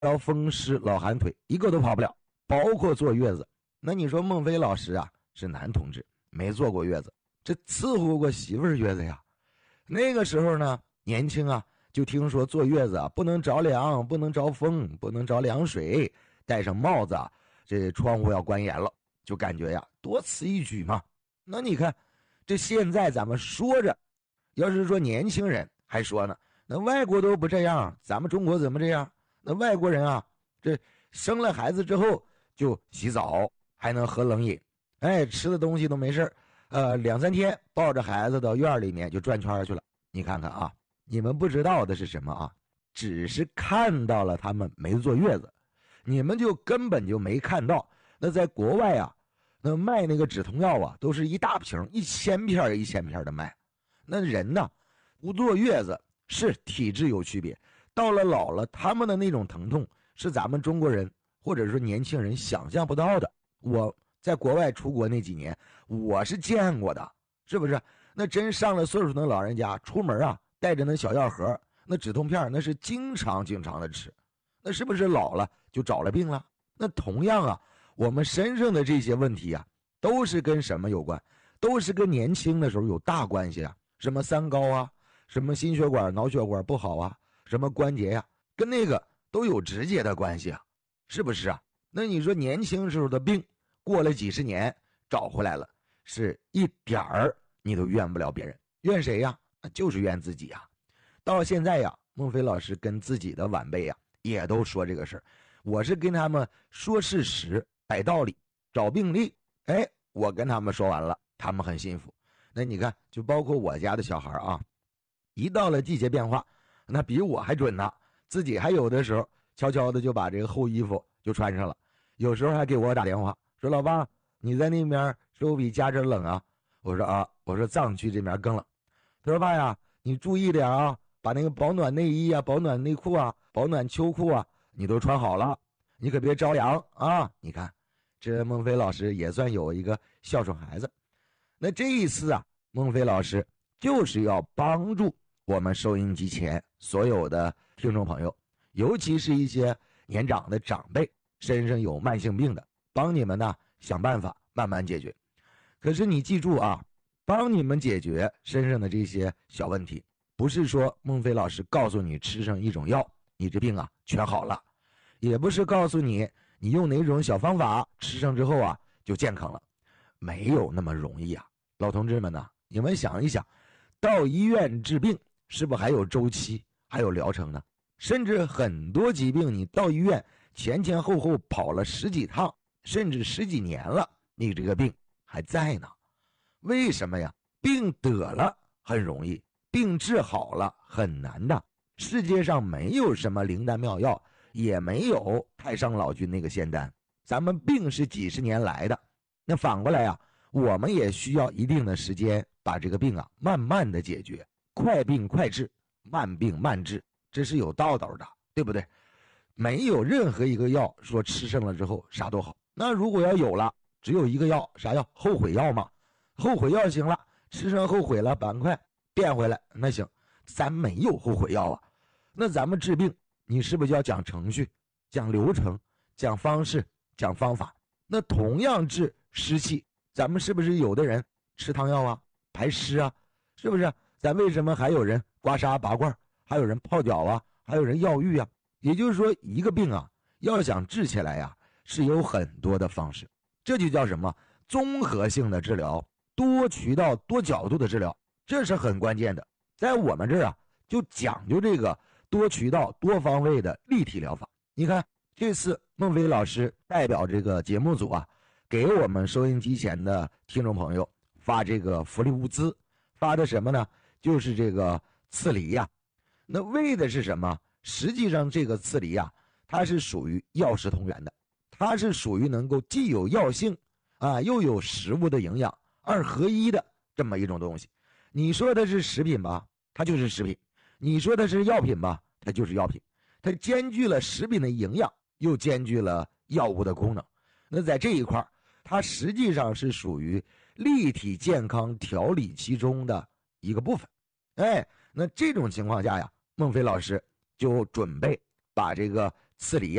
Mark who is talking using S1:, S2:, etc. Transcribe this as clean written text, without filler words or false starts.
S1: 老风湿老寒腿，一个都跑不了，包括坐月子。那你说孟非老师啊是男同志，没坐过月子，这伺候过媳妇儿月子呀。那个时候呢年轻啊，就听说坐月子啊不能着凉，不能着风，不能着凉水，戴上帽子啊，这窗户要关严了，就感觉呀多此一举嘛。那你看这现在咱们说着，要是说年轻人还说呢，那外国都不这样，咱们中国怎么这样？那外国人啊，这生了孩子之后就洗澡，还能喝冷饮，哎，吃的东西都没事2-3天抱着孩子到院里面就转圈去了。你看看啊，你们不知道的是什么啊？只是看到了他们没坐月子，你们就根本就没看到。那在国外啊，那卖那个止痛药啊，都是一大瓶1000片1000片的卖。那人呢，不坐月子是体质有区别，到了老了，他们的那种疼痛是咱们中国人或者说年轻人想象不到的。我在国外出国那几年，我是见过的，是不是？那真上了岁数的老人家出门啊，带着那小药盒，那止痛片那是经常的吃，那是不是老了就找了病了？那同样啊，我们身上的这些问题啊，都是跟什么有关？都是跟年轻的时候有大关系啊，什么三高啊，什么心血管脑血管不好啊，什么关节呀，跟那个都有直接的关系啊，是不是啊？那你说年轻时候的病过了几十年找回来了，是一点儿你都怨不了别人，怨谁呀？就是怨自己呀。到现在呀，孟非老师跟自己的晚辈呀也都说这个事儿，我是跟他们说事实摆道理找病例，哎，我跟他们说完了，他们很信服。那你看就包括我家的小孩啊，一到了季节变化，那比我还准呢，自己还有的时候悄悄的就把这个厚衣服就穿上了，有时候还给我打电话说，老爸你在那边是不是比家这冷啊？我说啊，我说藏区这边更冷。他说爸呀，你注意点啊，把那个保暖内衣啊、保暖内裤啊、保暖秋裤啊你都穿好了，你可别着凉啊。你看这孟非老师也算有一个孝顺孩子。那这一次啊，孟非老师就是要帮助我们收音机前所有的听众朋友，尤其是一些年长的长辈身上有慢性病的，帮你们呢想办法慢慢解决。可是你记住啊，帮你们解决身上的这些小问题，不是说孟非老师告诉你吃上一种药你这病啊全好了，也不是告诉你你用哪种小方法吃上之后啊就健康了，没有那么容易啊。老同志们呢，你们想一想，到医院治病是不是还有周期还有疗程呢？甚至很多疾病你到医院前前后后跑了10几趟甚至10几年了，你这个病还在呢。为什么呀？病得了很容易，病治好了很难的。世界上没有什么灵丹妙药，也没有太上老君那个仙丹，咱们病是几十年来的，那反过来啊，我们也需要一定的时间把这个病啊慢慢的解决，快病快治，慢病慢治，这是有道道的，对不对？没有任何一个药说吃上了之后啥都好，那如果要有了，只有一个药，啥药？后悔药嘛。后悔药行了，吃上后悔了，赶快变回来，那行。咱没有后悔药啊，那咱们治病，你是不是要讲程序、讲流程、讲方式、讲方法？那同样治湿气，咱们是不是有的人吃汤药啊，排湿啊，是不是？咱为什么还有人刮痧拔罐，还有人泡脚啊，还有人药浴啊？也就是说，一个病啊，要想治起来呀，是有很多的方式，这就叫什么？综合性的治疗，多渠道、多角度的治疗，这是很关键的。在我们这儿啊，就讲究这个多渠道、多方位的立体疗法。你看，这次孟非老师代表这个节目组啊，给我们收音机前的听众朋友发这个福利物资，发的什么呢？就是这个刺梨呀。那为的是什么？实际上这个刺梨啊，它是属于药食同源的，它是属于能够既有药性啊，又有食物的营养，2合1的这么一种东西。你说它是食品吧，它就是食品；你说它是药品吧，它就是药品。它兼具了食品的营养，又兼具了药物的功能。那在这一块它实际上是属于立体健康调理其中的一个部分。哎，那这种情况下呀，孟非老师就准备把这个刺梨